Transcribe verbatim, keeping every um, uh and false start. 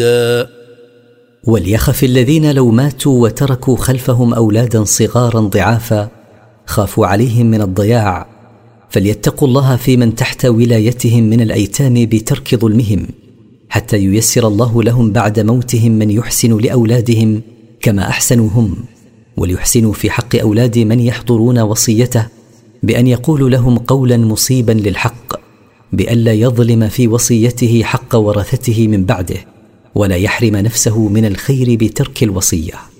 وليخف الذين لو ماتوا وتركوا خلفهم أولادا صغارا ضعافا خافوا عليهم من الضياع، فليتقوا الله في من تحت ولايتهم من الأيتام بترك ظلمهم، حتى ييسر الله لهم بعد موتهم من يحسن لأولادهم كما أحسنوا هم، وليحسنوا في حق أولاد من يحضرون وصيته بأن يقولوا لهم قولا مصيبا للحق، بألا يظلم في وصيته حق ورثته من بعده، ولا يحرم نفسه من الخير بترك الوصية.